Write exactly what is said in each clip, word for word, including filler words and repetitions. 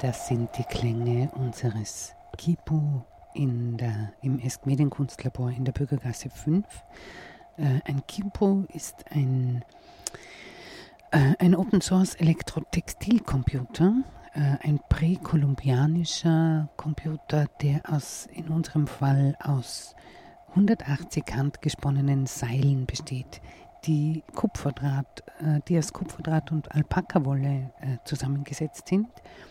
Das sind die Klänge unseres Quipu in der, im Esk Medienkunstlabor in der Bürgergasse fünf. Äh, ein Quipu ist ein, äh, ein Open-Source Elektrotextilcomputer, äh, ein präkolumbianischer Computer, der aus, in unserem Fall aus hundertachtzig handgesponnenen Seilen besteht, die Kupferdraht, äh, die aus Kupferdraht und Alpakawolle äh, zusammengesetzt sind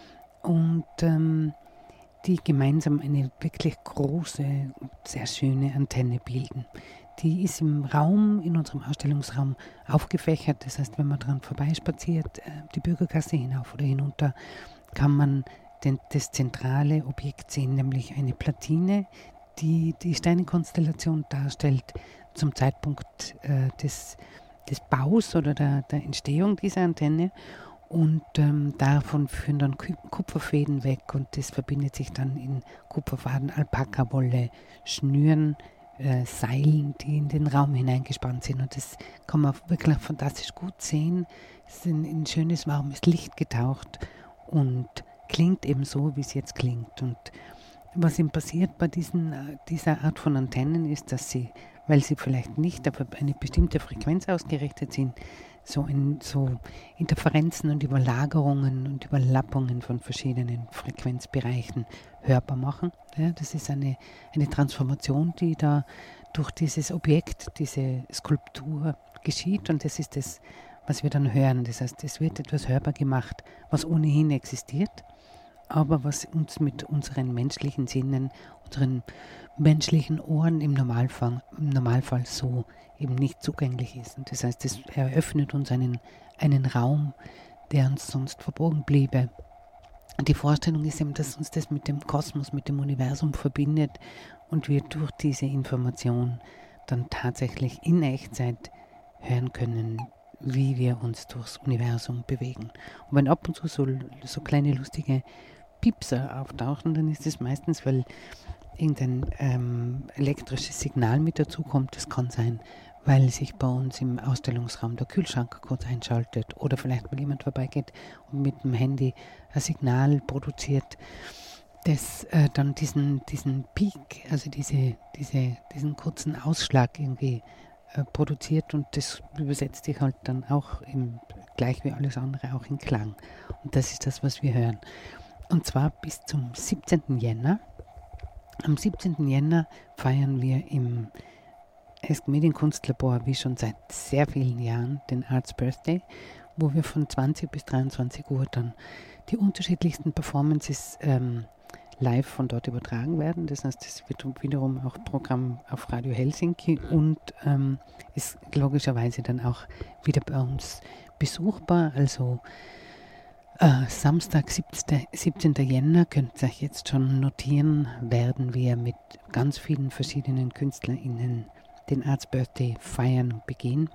und ähm, die gemeinsam eine wirklich große und sehr schöne Antenne bilden. Die ist im Raum, in unserem Ausstellungsraum aufgefächert. Das heißt, wenn man dran vorbeispaziert, äh, die Bürgergasse hinauf oder hinunter, kann man den, das zentrale Objekt sehen, nämlich eine Platine, die die Sternenkonstellation darstellt zum Zeitpunkt äh, des, des Baus oder der, der Entstehung dieser Antenne. Und ähm, davon führen dann Kupferfäden weg und das verbindet sich dann in Kupferfaden, Alpakawolle, Schnüren, äh, Seilen, die in den Raum hineingespannt sind. Und das kann man wirklich fantastisch gut sehen. Es ist in, in schönes, warmes Licht getaucht und klingt eben so, wie es jetzt klingt. Und was ihm passiert bei diesen, dieser Art von Antennen ist, dass sie, weil sie vielleicht nicht auf eine bestimmte Frequenz ausgerichtet sind, so, in, so Interferenzen und Überlagerungen und Überlappungen von verschiedenen Frequenzbereichen hörbar machen. Ja, das ist eine, eine Transformation, die da durch dieses Objekt, diese Skulptur geschieht, und das ist das, was wir dann hören. Das heißt, es wird etwas hörbar gemacht, was ohnehin existiert, aber was uns mit unseren menschlichen Sinnen, unseren menschlichen Ohren im Normalfall, im Normalfall so eben nicht zugänglich ist. Und das heißt, es eröffnet uns einen, einen Raum, der uns sonst verborgen bliebe. Und die Vorstellung ist eben, dass uns das mit dem Kosmos, mit dem Universum verbindet und wir durch diese Information dann tatsächlich in Echtzeit hören können, wie wir uns durchs Universum bewegen. Und wenn ab und zu so, so kleine lustige Piepser auftauchen, dann ist es meistens, weil irgendein ähm, elektrisches Signal mit dazukommt. Das kann sein, weil sich bei uns im Ausstellungsraum der Kühlschrank kurz einschaltet oder vielleicht weil jemand vorbeigeht und mit dem Handy ein Signal produziert, das äh, dann diesen, diesen Peak, also diese, diese, diesen kurzen Ausschlag irgendwie äh, produziert, und das übersetzt sich halt dann auch im, gleich wie alles andere auch in Klang. Und das ist das, was wir hören. Und zwar bis zum siebzehnten Jänner. Am siebzehnten Jänner feiern wir im Esk Medienkunstlabor, wie schon seit sehr vielen Jahren, den Arts Birthday, wo wir von zwanzig bis dreiundzwanzig Uhr dann die unterschiedlichsten Performances ähm, live von dort übertragen werden. Das heißt, es wird wiederum auch Programm auf Radio Helsinki und ähm, ist logischerweise dann auch wieder bei uns besuchbar. Also Äh, Samstag, siebzehnten Jänner, könnt ihr euch jetzt schon notieren, werden wir mit ganz vielen verschiedenen KünstlerInnen den Arts Birthday feiern und begehen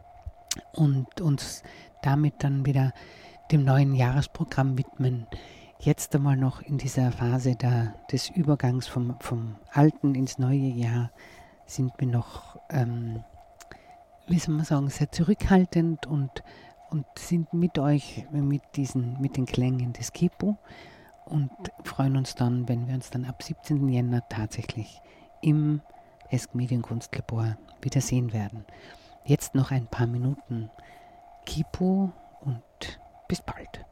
und uns damit dann wieder dem neuen Jahresprogramm widmen. Jetzt einmal noch in dieser Phase der, des Übergangs vom, vom alten ins neue Jahr sind wir noch, ähm, wie soll man sagen, sehr zurückhaltend und und sind mit euch, mit diesen, mit den Klängen des Quipu, und freuen uns dann, wenn wir uns dann ab siebzehnten Jänner tatsächlich im Esk Medienkunstlabor wieder sehen werden. Jetzt noch ein paar Minuten Quipu und bis bald.